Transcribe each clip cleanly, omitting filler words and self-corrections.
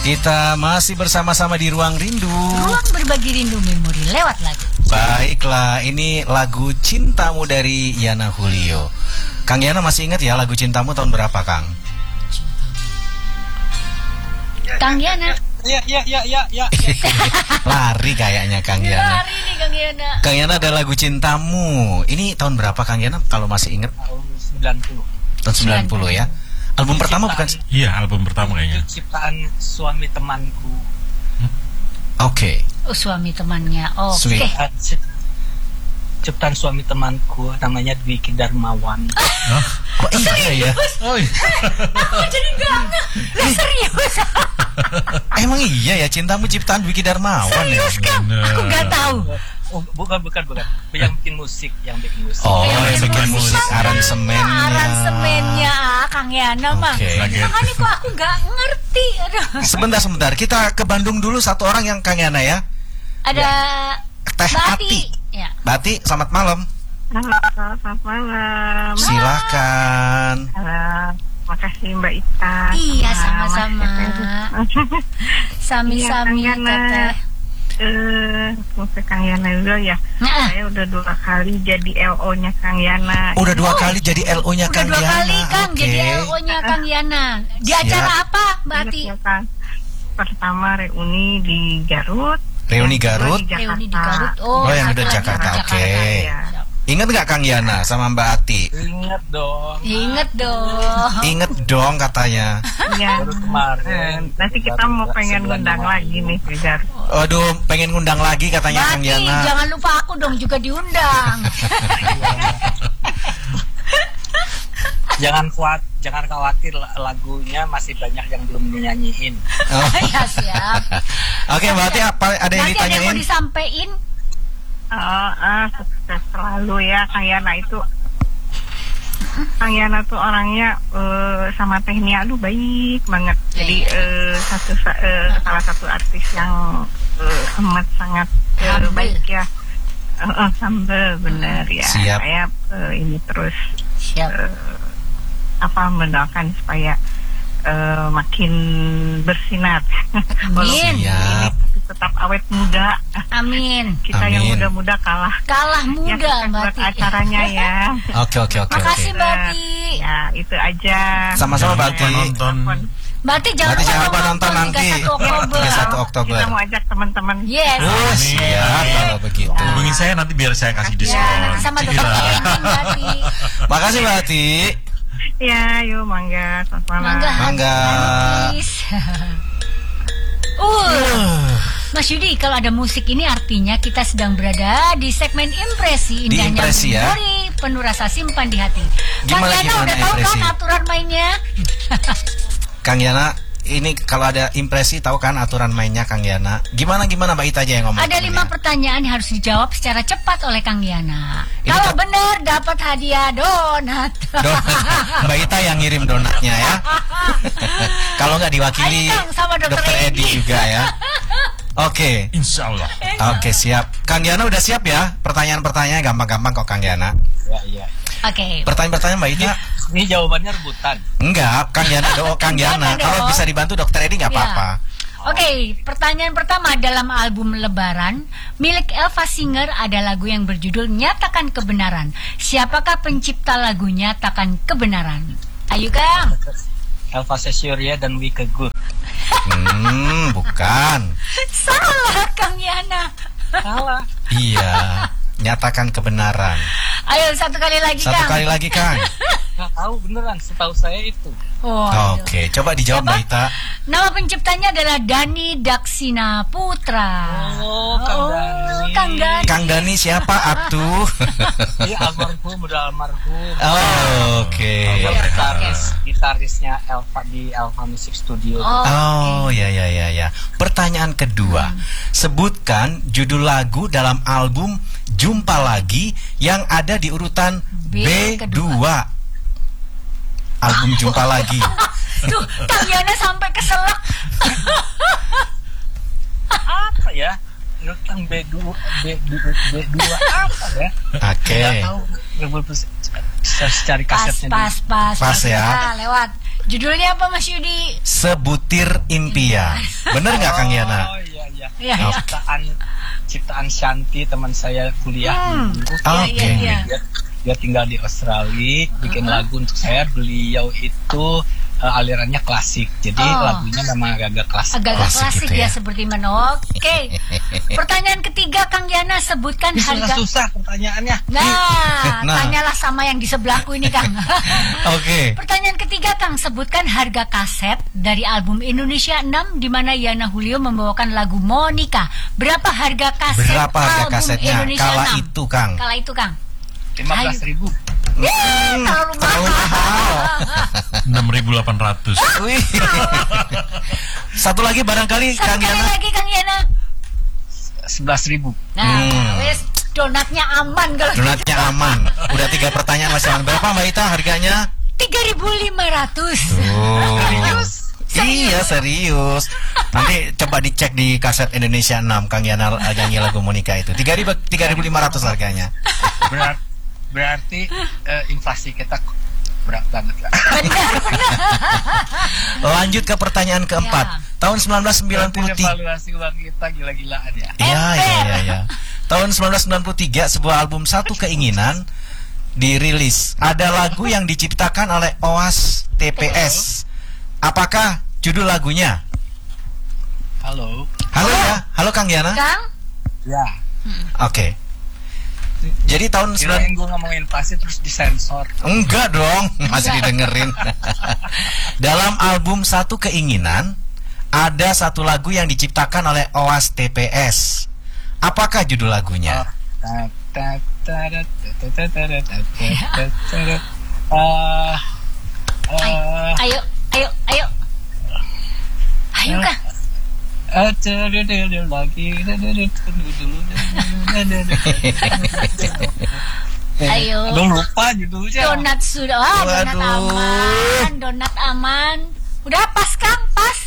Kita masih bersama-sama di Ruang Rindu. Ruang berbagi rindu memori lewat lagu. Baiklah, ini lagu Cintamu dari Yana Julio. Kang Yana masih ingat ya lagu Cintamu tahun berapa, Kang? Kang Yana. Ya. Lari kayaknya Kang Yana. Lari nih Kang Yana. Kang Yana ada lagu Cintamu. Ini tahun berapa Kang Yana kalau masih ingat? Tahun 90. Tahun 90 ya. Album pertama bukan? Iya, album pertama kayaknya. Itu ciptaan suami temanku. Oke. Oh, suami temannya. Oke. Sweet. Ciptaan suami temanku namanya Dwiki Darmawan. Kok iya ya? Oh iya. Aku jadi gak serius. Emang iya ya, Cintamu ciptaan Dwiki Darmawan ya? Serius Kang? Aku gak tahu. Oh, bukan. Yang bikin musik. Oh, yang Yang bikin musik, aransemennya. Aransemennya Kang Yana mah. Oke. Makanya kok aku gak ngerti. Aduh. Sebentar. Kita ke Bandung dulu satu orang yang Kang Yana ya. Ada Teh Ati. Ya. Bati, selamat malam. Halo, selamat malam. Silakan. Halo, makasih Mbak Ita. Iya, Sama sama-sama. Mas Tetedu. Sami-sami Iya, Kang Yana. Teteh. Ke Kang Yana dulu ya. Nah, Saya udah 2 kali jadi LO-nya Kang Yana. Udah 2 kali jadi LO-nya udah Kang 2 Yana. kali Kang Oke. jadi LO-nya Kang Yana. Di Siap. acara apa Mbak Ati? Iya, Kang. Pertama reuni di Garut. Reuni Yang kedua Garut? di Jakarta. Reuni di Garut. Oh, yang satu udah lagi Jakarta. di Oke. Ya. Ingat nggak Kang Yana sama Mbak Ati? Ingat dong. Ingat dong. Ingat dong katanya. Iya. Baru kemarin. Nanti kita mau pengen ngundang lagi nih ke Garut. Aduh, pengen ngundang lagi katanya Mbak Kang Ati, Yana. jangan lupa aku dong juga diundang. Jangan khawatir lagunya masih banyak yang belum dinyanyiin. Oh. Ya siap. Oke, Mbak Ati apa ada yang Nanti ada yang mau ditanyain? disampaikan? Sukses selalu ya Kang Yana itu. Kang Yana tuh orangnya sama Tehnia aduh baik banget. Jadi salah satu artis yang amat sangat Humble. baik ya. Humble bener ya. Siap. Saya ini terus Siap. mendoakan supaya makin bersinar. Amin. Siap. Tapi tetap awet muda. Amin. Kita yang Amin. muda-muda kalah. Kalah Ya, muda sukses Mbak buat Ati. acaranya ya. Oke. Makasih Mbak Ati. Ya, itu aja. Sama-sama Mbak Ati. Nonton. Mbak Ati jangan Berarti jangan lupa lupa nonton nanti. 31 Oktober. 31 Oktober. Kita mau ajak teman-teman. Yes. Oh, siap kalau begitu. Hubungi saya nanti biar saya kasih diskon. Ya, nanti sama dokter Edi Mbak Ati. Makasih Mbak Ati. Ya, yuk mangga. Selamat malam. Mangga. Mangga. Manis. Mas Yudi, kalau ada musik ini artinya kita sedang berada di segmen impresi Di indahnya impresi ya. memori penuh rasa simpan di hati. Kang Gimana Yana udah tahu impresi? kan aturan mainnya? Kang Yana, ini kalau ada impresi tahu kan aturan mainnya Kang Yana. Gimana Mbak Ita aja yang ngomong. Ada 5 dulunya. pertanyaan yang harus dijawab secara cepat oleh Kang Yana. Ini Kalau kan- benar dapat hadiah donat. Donat. Mbak Ita yang ngirim donatnya ya. Kalau nggak diwakili Ayo, Kang, sama Dokter Edi Edi. juga ya. Oke. Insya Allah. Oke, siap. Kang Yana udah siap ya? Pertanyaan-pertanyaannya gampang-gampang kok Kang Yana. Ya. Oke. Pertanyaan-pertanyaan Mbak Ita? Ini jawabannya rebutan. Enggak, Kang Yana Kang Yana. Jangan Kalau dong. bisa dibantu Dokter Edi nggak Ya. apa-apa. Oke, pertanyaan pertama, dalam album Lebaran milik Elva Singer ada lagu yang berjudul Nyatakan Kebenaran. Siapakah pencipta lagu Nyatakan Kebenaran? Ayo Kang. Elva Sessioria dan Wike Gur. Bukan. Salah Kang Yana. Salah. Iya, nyatakan kebenaran. Ayo satu kali lagi Satu Kang. kali lagi, Kang. Nggak tahu beneran. Setahu saya itu. Oh, aduh. Oke, coba dijawab Siapa? Mbak Ita. Nama penciptanya adalah Dani Daksina Putra. Oh, Kang Dani. Kang Dani. Kang Dani siapa atuh? Iya, almarhum udah almarhum. Oh, oke. Gitarisnya Elva di Elva Music Studio. Oh, ya. Pertanyaan kedua. Sebutkan judul lagu dalam album Jumpa Lagi yang ada di urutan B2. Album Jumpa Lagi. Tuh, Kang Yana sampai keselak. Apa ya? Urutan B2 apa ya? Oke. Nggak tahu. Nggak boleh bisa cari kasetnya. Pas Pas ya. Lewat. Judulnya apa Mas Yudi? Sebutir Impian. Bener nggak Kang Yana? Oh iya. Iya, iya. Ciptaan Shanti, teman saya kuliah dulu. Oke. Iya. Dia tinggal di Australia, bikin lagu untuk saya. Beliau itu alirannya klasik, jadi lagunya memang agak-agak klasik. Agak-agak Klasik klasik gitu ya ya. seperti mana. Oke. Pertanyaan ketiga Kang Yana, sebutkan harga. Susah pertanyaannya. Nah, Nah. tanyalah sama yang di sebelahku ini Kang. Oke. Pertanyaan ketiga Kang, sebutkan harga kaset dari album Indonesia 6 di mana Yana Julio membawakan lagu Monica. Berapa harga kaset Berapa harga album kasetnya Indonesia kala 6? itu Kang? Kala itu Kang. 15.000. Terlalu Terlalu mahal. 6.800. Wih. Satu lagi barangkali Kang Sekali Yana. lagi Kang Yana. 11.000. Nah, wes donatnya aman kalau Donatnya aman. Udah 3 pertanyaan masih aman. Berapa Mbak Ita harganya? 3.500. Iya serius. Nanti coba dicek di kaset Indonesia 6 Kang Yana nyanyi lagu Monica itu. 3.500 harganya. Berarti inflasi kita berat banget lah. Lanjut ke pertanyaan keempat. Ya. Tahun 1993. Evaluasi uang kita gila-gilaan ya. Iya. Tahun 1993 sebuah album Satu Keinginan dirilis. Ada lagu yang diciptakan oleh Oas TPS. Apakah judul lagunya? Halo. Halo ya, halo Kang Yana. Kang? Ya. Oke. Jadi tahun Kirain gue ngomongin inflasi terus disensor. Enggak dong, masih didengerin. Dalam album Satu Keinginan ada satu lagu yang diciptakan oleh Oas TPS. Apakah judul lagunya? Ayo. Ayo Kang. Ayo. Aduh, lupa judulnya. Donat sudah. Wah, donat Waduh. aman. Donat aman. Udah pas Kang, pas.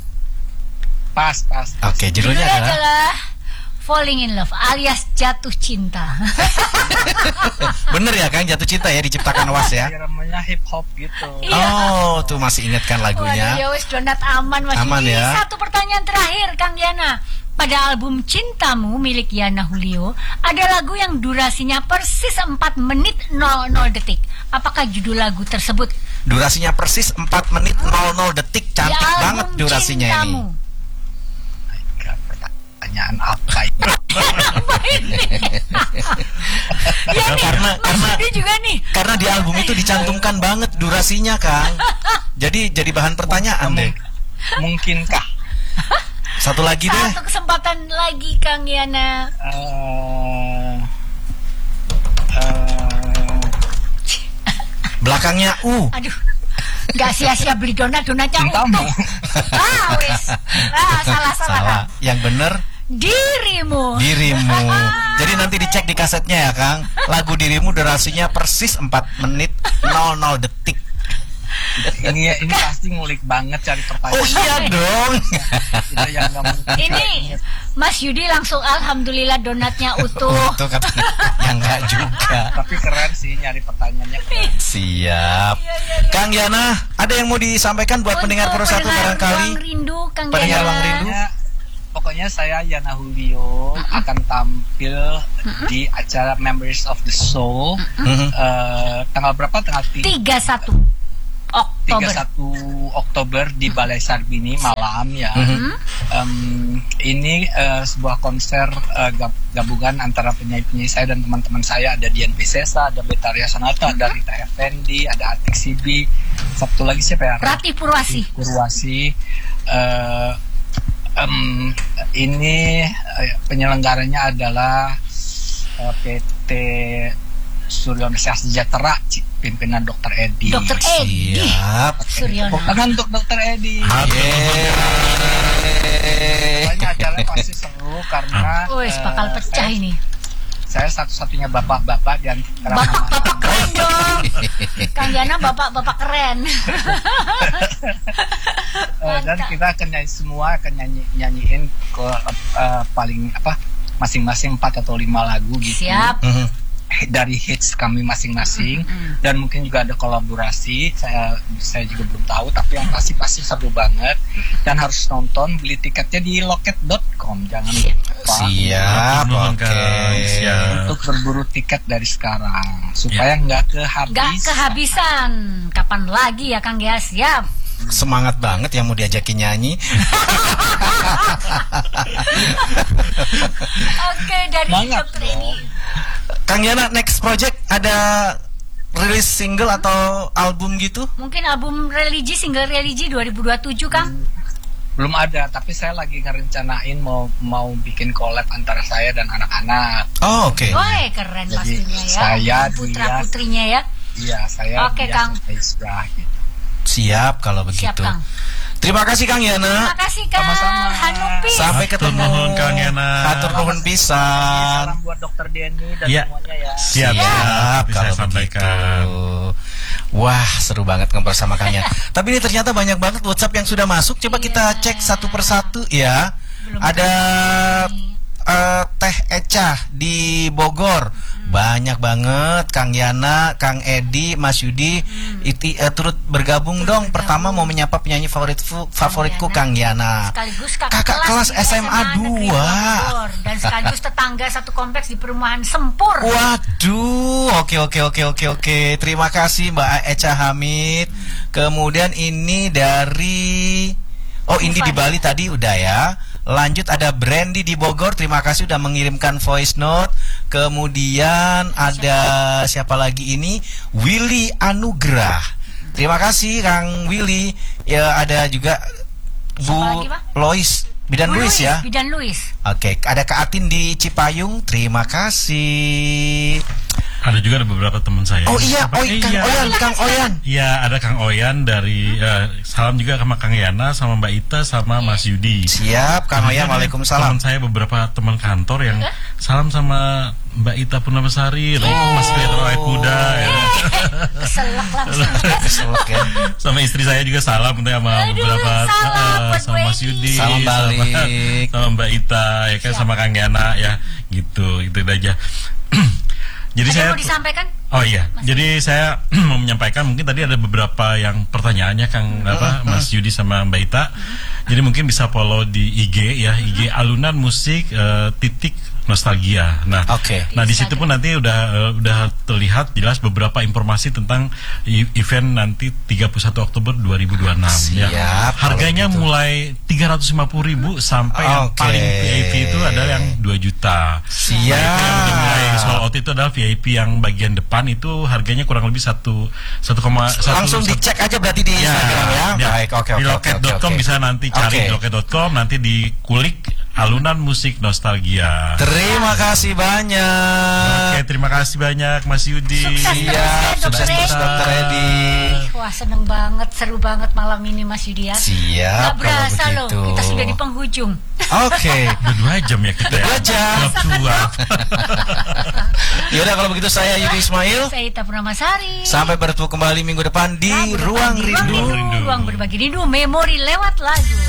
Pas. Oke, judulnya adalah adalah Falling in Love alias jatuh cinta. bener ya Kang, jatuh cinta ya diciptakan Oas ya. Namanya hip hop gitu. Oh, tuh masih ingatkan Waduh, lagunya. ya wes donat aman Mas Aman Yudi. ya. Satu pertanyaan terakhir Kang Yana. Pada album Cintamu milik Yana Julio, ada lagu yang durasinya persis 4 menit 00 detik. Apakah judul lagu tersebut? Durasinya persis 4 menit 00 detik. Cantik Di album banget durasinya Cintamu. ini. Pertanyaan apa ini? Ya nih, Karena Yudi juga nih. karena di album itu dicantumkan banget durasinya Kang. Jadi bahan pertanyaan deh. Mungkinkah? Satu lagi deh. Satu kesempatan lagi Kang Yana. Belakangnya Aduh, nggak sia-sia beli donatnya Cintamu. utuh. Wes. Salah. salah. Yang bener Dirimu. Jadi nanti dicek di kasetnya ya Kang. Lagu Dirimu durasinya persis 4 menit 00 detik. Ini pasti ngulik banget cari pertanyaan. Oh iya dong. Itu yang nggak mungkin. Ini Mas Yudi langsung alhamdulillah donatnya utuh. Tuh katanya yang enggak juga. Tapi keren sih nyari pertanyaannya. Siap. Kang Yana, ada yang mau disampaikan buat pendengar Pro 1 barangkali? Ruang Rindu Kang Pendengar Yana. Ruang Rindu. Pokoknya saya Yana Julio akan tampil di acara Members of the Soul tanggal berapa? Tanggal 31 Oktober. 31 Oktober di Balai Sarbini malam ya. Ini sebuah konser gabungan antara penyanyi-penyanyi saya dan teman-teman saya. Ada Dian Piscesa, ada Betaria Sonata, ada Rita Effendi, ada Atik Sibi. Satu lagi siapa ya? Rati Purwasi. Ini penyelenggaranya adalah PT Suryono Sejahtera, pimpinan Dr. Edi. Dr. Edi. Siap. Suryono. Bukan untuk Dr. Edi. Pokoknya acaranya pasti seru karena Wes bakal pecah ini. saya satu-satunya bapak-bapak di antara Bapak-bapak keren dong. Kang Yana bapak-bapak keren. dan kita akan nyanyiin ke paling masing-masing 4 atau 5 lagu gitu. Siap. dari hits kami masing-masing, dan mungkin juga ada kolaborasi. Saya juga belum tahu, tapi yang pasti seru banget, dan harus nonton. Beli tiketnya di loket.com, jangan lupa. Siap, oke. Untuk berburu tiket dari sekarang supaya nggak kehabisan. Kapan lagi ya Kang ya? Siap. Semangat banget yang mau diajakin nyanyi. Oke, dari Dr. Edi. Kang Yana, next project ada rilis single atau album gitu? Mungkin album single religi 2027, Kang? Belum ada, tapi saya lagi ngerencanain mau bikin collab antara saya dan anak-anak. Oh, oke. Woi, keren Jadi, pastinya ya. saya, putra-putrinya ya. Iya, saya. Oke, Kang. Gitu. Siap kalau begitu. Siap, Kang. Terima kasih Kang Yana. Terima kasih Kang Sama-sama. Hanupi. Sampai ketemu. Hatur nuhun, Kang Yana. Hatur nuhun pisan. Salam buat Dokter Denny dan Ya. semuanya ya. Siap, Siap bisa kalau saya sampaikan. begitu. Wah, seru banget ngobrol sama Kang Yana. Tapi ini ternyata banyak banget WhatsApp yang sudah masuk. Coba kita cek satu persatu ya. Belum Ada ini. Teh Eca di Bogor. Banyak banget Kang Yana, Kang Edi, Mas Yudi turut bergabung dong. Pertama mau menyapa penyanyi favoritku Kang Yana. Sekaligus Kakak kelas di SMA 2. Bogor, dan sekaligus tetangga satu kompleks di perumahan Sempur. Waduh, oke. Terima kasih Mbak Eca Hamid. Kemudian ini dari Indi di Bali tadi udah ya. Lanjut ada Brandy di Bogor. Terima kasih udah mengirimkan voice note. Kemudian ada siapa lagi ini? Willy Anugrah. Terima kasih Kang Willy. Ya ada juga Bu Siapa lagi, Pak? Lois. Bidan Bu Luis ya. Bidan Luis. Oke, ada Kak Atin di Cipayung. Terima kasih. Ada juga ada beberapa teman saya. Oh iya, Kang Oyan, Kang Oyan. Iya, ada Kang Oyan dari salam juga sama Kang Yana, sama Mbak Ita, sama Mas Yudi. Siap, Kang Oyan. Waalaikumsalam. Teman saya beberapa teman kantor yang salam sama Mbak Ita Purnamesari, Mas Pedro Kuda, ya. Keselak langsung. Keselak ya. Sama istri saya juga salam sama Aduh, beberapa salam buat sama Mas Bu Edi. Yudi, Salam balik. sama Mbak Ita, ya kan, sama Kang Yana ya, gitu, itu aja. Jadi Ada saya yang mau disampaikan? Oh iya, jadi saya mau menyampaikan, mungkin tadi ada beberapa yang pertanyaannya Kang Mas Yudi sama Mbak Ita. Jadi mungkin bisa follow di IG ya, IG Alunan Musik titik Nostalgia. Nah, nah di situ pun nanti udah terlihat jelas beberapa informasi tentang event nanti 31 Oktober 2026 ya. Harganya mulai 350.000 sampai yang paling VIP itu adalah yang 2 juta. Siap. Udah mulai sold out itu adalah VIP yang bagian depan itu harganya kurang lebih 1,1. Langsung dicek aja berarti di Instagram ya. Baik, oke. Di loket.com bisa nanti cari loket.com, nanti dikulik Alunan Musik Nostalgia. Terima kasih banyak. Oke, terima kasih banyak Mas Yudi. Sukses Dokter Edi. Wah, seneng banget, seru banget malam ini Mas Yudi ya. Siap. Gak berasa loh, kita sudah di penghujung. Oke. Udah 2 jam ya kita ya. 2 jam. Yaudah kalau begitu saya Yudi Ismail. Saya Ita Purnamasari. Sampai bertemu kembali minggu depan di Ruang Rindu. Ruang berbagi rindu, memori lewat lagu.